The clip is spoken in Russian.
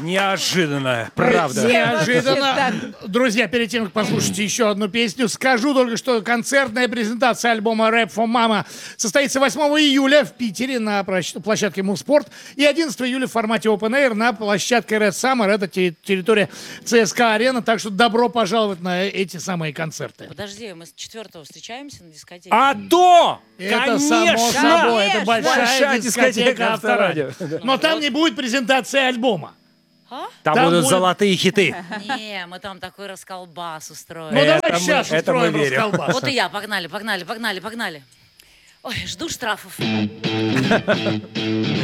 Неожиданно, правда. Неожиданно. Друзья, перед тем, как послушайте еще одну песню, скажу только, что концертная презентация альбома «Rap for Mama» состоится 8 июля в Питере на площадке Муспорт и 11 июля в формате Open Air на площадке Red Summer. Это территория ЦСКА-арена, так что добро пожаловать на эти самые концерты. Подожди, мы с 4-го встречаемся на дискотеке? А то! Это Конечно! само собой, это большая дискотека дискотека Авторадио. Авторадио. Но там не будет презентации альбома. Там Там будут будет- золотые хиты. Не, мы там такой расколбас устроим. Ну давай Это мы- сейчас это мы устроим верим. расколбас. Вот и я, погнали. Ой, жду штрафов.